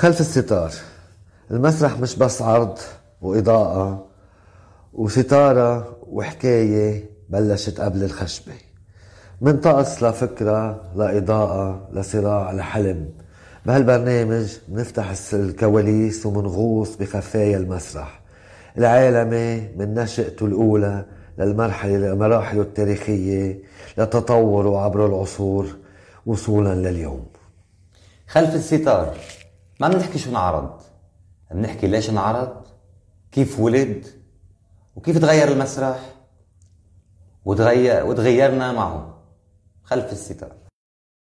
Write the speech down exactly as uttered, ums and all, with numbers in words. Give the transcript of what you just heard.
خلف الستار. المسرح مش بس عرض وإضاءة وستارة وحكاية بلشت قبل الخشبة، من طقس لفكرة لإضاءة لصراع لحلم. بهالبرنامج بنفتح الكواليس ومنغوص بخفايا المسرح العالمي من نشأته الأولى للمرحلة المراحل التاريخية لتطوره عبر العصور وصولا لليوم. خلف الستار ما بنحكي شو انعرض، بنحكي ليش انعرض، كيف ولد، وكيف تغير المسرح وتغير وتغيرنا معه. خلف الستار.